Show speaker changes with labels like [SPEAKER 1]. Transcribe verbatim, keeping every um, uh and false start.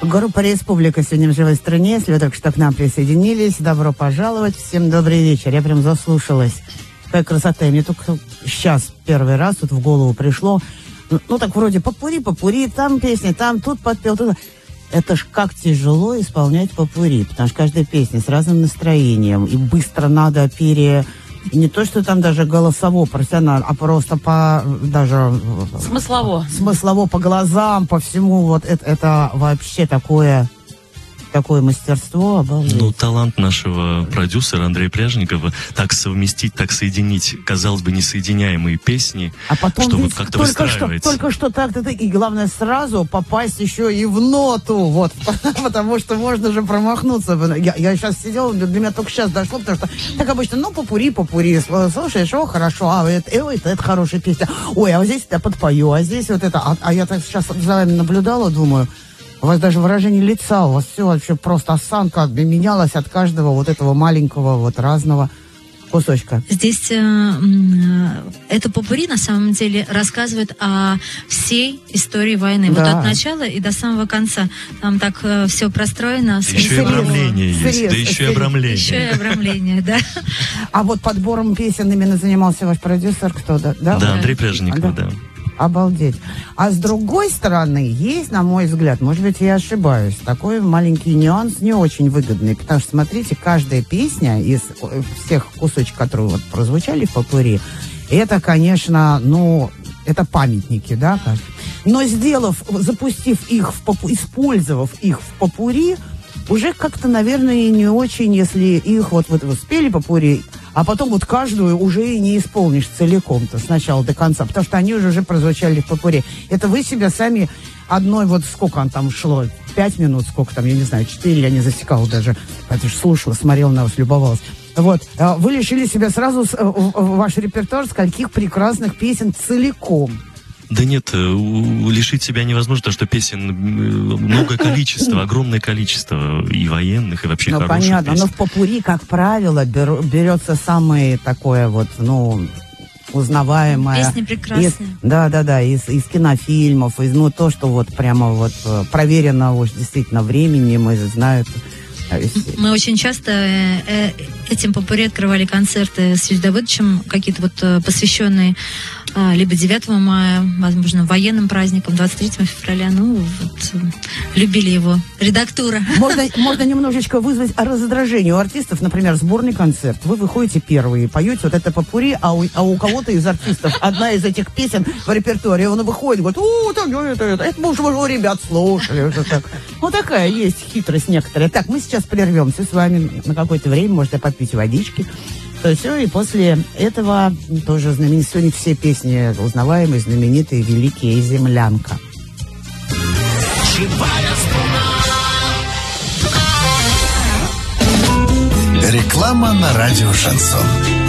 [SPEAKER 1] Группа «Республика» сегодня в живой стране. Если вы только что к нам присоединились, добро пожаловать. Всем добрый вечер. Я прям заслушалась. Какая красота. И мне только сейчас первый раз вот в голову пришло. Ну, так вроде попури, попури, там песни, там тут подпел, тут... Это ж как тяжело исполнять попури, потому что каждая песня с разным настроением, и быстро надо пере... Не то, что там даже голосово, профессионально, а просто по даже...
[SPEAKER 2] Смыслово.
[SPEAKER 1] Смыслово по глазам, по всему. Вот это, это вообще такое... Такое мастерство, обалдеть.
[SPEAKER 3] Ну, талант нашего продюсера Андрея Пряжникова так совместить, так соединить, казалось бы, несоединяемые песни,
[SPEAKER 1] а потом
[SPEAKER 3] что вот как-то
[SPEAKER 1] только
[SPEAKER 3] выстраивается.
[SPEAKER 1] Что, только что так-то, и главное сразу попасть еще и в ноту, вот, потому что можно же промахнуться. Я, я сейчас сидела, для меня только сейчас дошло, потому что так обычно, ну, попури, попури, слушаешь, о, хорошо, а это, это, это хорошая песня, ой, а вот здесь я подпою, а здесь вот это, а, а я так сейчас за вами наблюдала, думаю, у вас даже выражение лица, у вас все вообще просто осанка менялась от каждого вот этого маленького вот разного кусочка.
[SPEAKER 4] Здесь э, э, это попури на самом деле рассказывает о всей истории войны. Да. Вот от начала и до самого конца. Там так э, все простроено.
[SPEAKER 3] Еще и обрамление есть. Срез, да еще и обрамление.
[SPEAKER 4] Еще и обрамление, да.
[SPEAKER 1] А вот подбором песен именно занимался ваш продюсер, кто? Да,
[SPEAKER 3] да Андрей Пряжников, да.
[SPEAKER 1] Обалдеть. А с другой стороны, есть, на мой взгляд, может быть, я ошибаюсь, такой маленький нюанс не очень выгодный, потому что, смотрите, каждая песня из всех кусочков, которые вот прозвучали в попури, это, конечно, ну, это памятники, да, но сделав, запустив их, в попу, использовав их в попури, уже как-то, наверное, не очень, если их вот, вот спели попури, а потом вот каждую уже и не исполнишь целиком-то, с начала до конца, потому что они уже, уже прозвучали в попури. Это вы себя сами одной, вот сколько он там шло, пять минут, сколько там, я не знаю, четыре, я не засекала даже, потому что слушала, смотрела на вас, любовалась. Вот, вы лишили себя сразу, ваш репертуар, скольких прекрасных песен целиком.
[SPEAKER 3] Да нет, лишить себя невозможно, потому что песен много количества, огромное количество и военных, и вообще
[SPEAKER 1] ну,
[SPEAKER 3] хороших
[SPEAKER 1] понятно,
[SPEAKER 3] песен.
[SPEAKER 1] Но в попури, как правило, беру, берется самое такое вот, ну, узнаваемое.
[SPEAKER 4] Песни прекрасные.
[SPEAKER 1] Из, да, да, да, из, из кинофильмов, из, ну, то, что вот прямо вот проверено уж действительно временем, и знают.
[SPEAKER 4] Мы очень часто э, этим попури открывали концерты с Юрием Давыдовичем, какие-то вот посвященные э, либо девятого мая, возможно, военным праздникам, двадцать третьего февраля. Ну, вот, любили его редактура.
[SPEAKER 1] Можно, можно немножечко вызвать раздражение у артистов, например, сборный концерт. Вы выходите первые, поете вот это попури, а у, а у кого-то из артистов одна из этих песен в репертуаре, он выходит, говорит, о, так, это, это, это мы уже у ребят слушали. Вот, так. Вот такая есть хитрость некоторая. Так, мы сейчас прервемся с вами на какое-то время, можете попить водички. То все, и после этого тоже знаменитые, сегодня все песни узнаваемые, знаменитые, великие, «Землянка».
[SPEAKER 5] Реклама на радио «Шансон».